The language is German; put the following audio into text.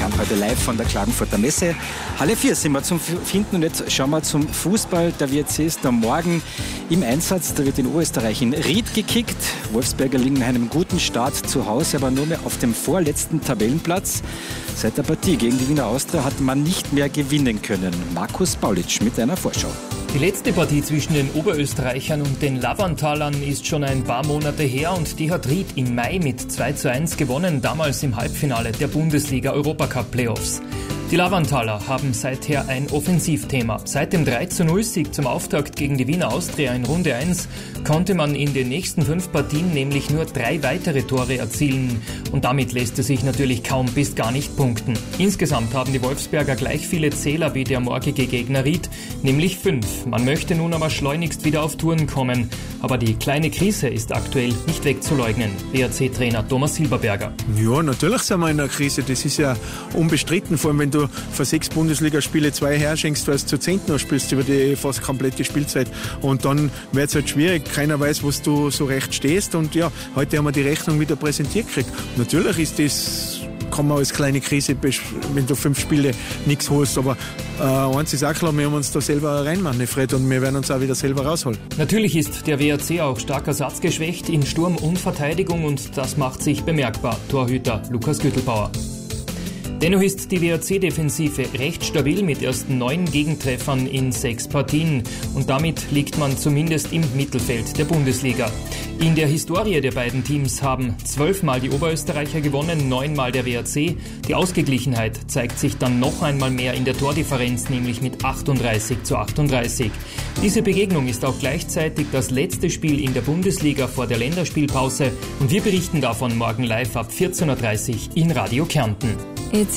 heute live von der Klagenfurter Messe. Halle 4 sind wir zum Finden und jetzt schauen wir zum Fußball. Der WRC ist am Morgen im Einsatz. Da wird in Oberösterreich in Ried gekickt. Wolfsberger liegen nach einem guten Start zu Hause, aber nur mehr auf dem vorletzten Tabellenplatz. Seit der Partie gegen die Wiener Austria hat man nicht mehr gewinnen können. Markus Paulitsch mit einer Vorschau. Die letzte Partie zwischen den Oberösterreichern und den Lavantalern ist schon ein paar Monate her und die hat Ried im Mai mit 2:1 gewonnen, damals im Halbfinale der Bundesliga-Europacup-Playoffs. Die Lavantaler haben seither ein Offensivthema. Seit dem 3:0-Sieg zum Auftakt gegen die Wiener Austria in Runde 1 konnte man in den nächsten 5 Partien nämlich nur 3 weitere Tore erzielen. Und damit lässt es sich natürlich kaum bis gar nicht punkten. Insgesamt haben die Wolfsberger gleich viele Zähler wie der morgige Gegner Ried, nämlich 5. Man möchte nun aber schleunigst wieder auf Touren kommen. Aber die kleine Krise ist aktuell nicht wegzuleugnen. WRC-Trainer Thomas Silberberger. Ja, natürlich sind wir in einer Krise. Das ist ja unbestritten. Vor allem, wenn du für 6 Bundesligaspiele 2 herschenkst, weil du zu 10. noch spielst über die fast komplette Spielzeit. Und dann wird es halt schwierig. Keiner weiß, was du so recht stehst. Und ja, heute haben wir die Rechnung wieder präsentiert gekriegt. Natürlich ist das, kann man als kleine Krise, wenn du 5 Spiele nichts holst. Aber eins ist auch klar, wir haben uns da selber reinmanövriert und wir werden uns auch wieder selber rausholen. Natürlich ist der WRC auch stark ersatzgeschwächt in Sturm und Verteidigung und das macht sich bemerkbar. Torhüter Lukas Güttelbauer. Dennoch ist die WRC-Defensive recht stabil mit erst 9 Gegentreffern in 6 Partien und damit liegt man zumindest im Mittelfeld der Bundesliga. In der Historie der beiden Teams haben 12-mal die Oberösterreicher gewonnen, 9-mal der WRC. Die Ausgeglichenheit zeigt sich dann noch einmal mehr in der Tordifferenz, nämlich mit 38:38. Diese Begegnung ist auch gleichzeitig das letzte Spiel in der Bundesliga vor der Länderspielpause und wir berichten davon morgen live ab 14:30 Uhr in Radio Kärnten.